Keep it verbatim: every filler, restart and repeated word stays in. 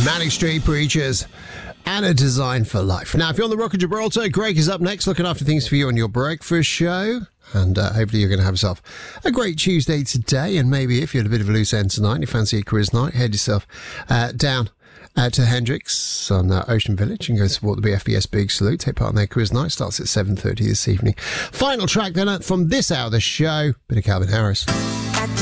Manic Street Preachers and A Design for Life. Now, if you're on the Rock of Gibraltar, Greg is up next looking after things for you on your breakfast show. And uh, hopefully you're going to have yourself a great Tuesday today. And maybe if you had a bit of a loose end tonight and you fancy a quiz night, head yourself uh, down uh, to Hendrix on uh, Ocean Village and go support the B F B S Big Salute. Take part in their quiz night. Starts at seven thirty this evening. Final track then from this hour of the show, bit of Calvin Harris.